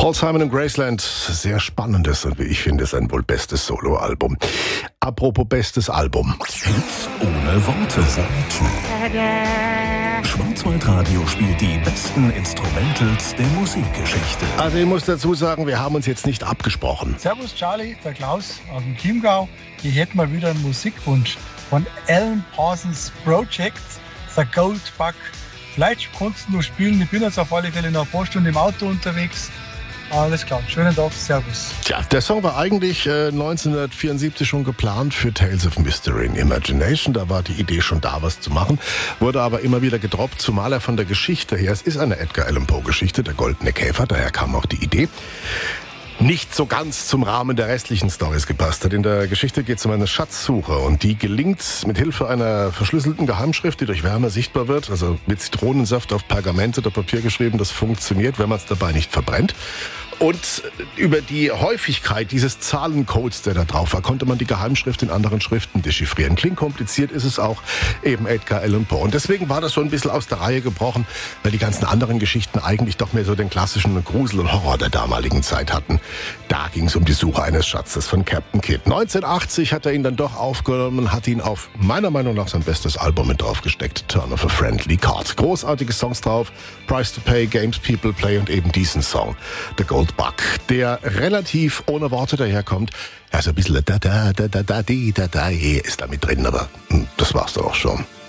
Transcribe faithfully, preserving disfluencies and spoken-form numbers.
Paul Simon und Graceland, sehr spannendes und wie ich finde, sein wohl bestes Soloalbum. Apropos bestes Album. Hits ohne Worte. Schwarzwaldradio spielt die besten Instrumentals der Musikgeschichte. Also ich muss dazu sagen, wir haben uns jetzt nicht abgesprochen. Servus Charlie, der Klaus aus dem Chiemgau. Ich hätte mal wieder einen Musikwunsch von Alan Parsons Project, The Gold Bug. Vielleicht kannst du spielen, ich bin jetzt auf alle Fälle noch ein paar Stunden im Auto unterwegs. Alles klar, schönen Tag, servus. Tja, der Song war eigentlich äh, neunzehnhundertvierundsiebzig schon geplant für Tales of Mystery and Imagination. Da war die Idee schon da, was zu machen. Wurde aber immer wieder gedroppt, zumal er von der Geschichte her, es ist eine Edgar Allan Poe Geschichte, der Goldene Käfer, daher kam auch die Idee, nicht so ganz zum Rahmen der restlichen Storys gepasst hat. In der Geschichte geht es um eine Schatzsuche und die gelingt mit Hilfe einer verschlüsselten Geheimschrift, die durch Wärme sichtbar wird, also mit Zitronensaft auf Pergament oder Papier geschrieben. Das funktioniert, wenn man es dabei nicht verbrennt. Und über die Häufigkeit dieses Zahlencodes, der da drauf war, konnte man die Geheimschrift in anderen Schriften dechiffrieren. Klingt kompliziert, ist es auch, eben Edgar Allan Poe. Und deswegen war das so ein bisschen aus der Reihe gebrochen, weil die ganzen anderen Geschichten eigentlich doch mehr so den klassischen Grusel und Horror der damaligen Zeit hatten. Da ging es um die Suche eines Schatzes von Captain Kidd. neunzehnhundertachtzig hat er ihn dann doch aufgenommen und hat ihn auf meiner Meinung nach sein bestes Album mit draufgesteckt, Turn of a Friendly Card. Großartige Songs drauf, Price to Pay, Games People Play und eben diesen Song, The Gold Bug, der relativ ohne Worte daherkommt. Ja, so ein bisschen da da da da da da da ist da mit drin, aber das war's dann auch schon.